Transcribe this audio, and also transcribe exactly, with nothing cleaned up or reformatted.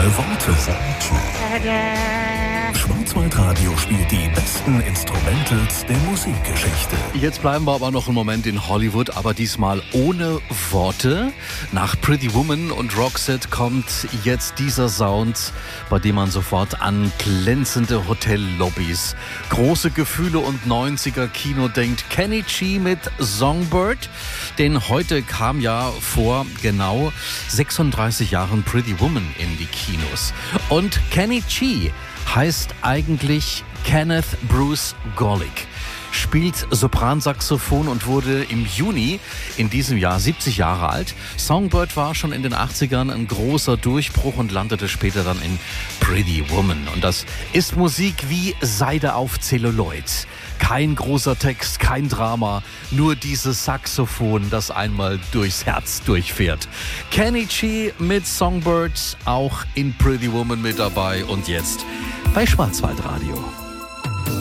Worte. Schwarzwaldradio spielt die besten Instrumentals der Musikgeschichte. Jetzt bleiben wir aber noch einen Moment in Hollywood, aber diesmal ohne Worte. Nach Pretty Woman und Roxette kommt jetzt dieser Sound, bei dem man sofort an glänzende Hotellobbys, große Gefühle und neunziger-Kino denkt. Kenny G mit Songbird, denn heute kam ja vor genau sechsunddreißig Jahren Pretty Woman in die Kinos. Und Kenny G heißt eigentlich Kenneth Bruce Gorlick, spielt Sopransaxophon und wurde im Juni in diesem Jahr siebzig Jahre alt. Songbird war schon in den achtzigern ein großer Durchbruch und landete später dann in Pretty Woman. Und das ist Musik wie Seide auf Zelluloid. Kein großer Text, kein Drama, nur dieses Saxophon, das einmal durchs Herz durchfährt. Kenny G mit Songbird, auch in Pretty Woman mit dabei und jetzt bei Schwarzwaldradio.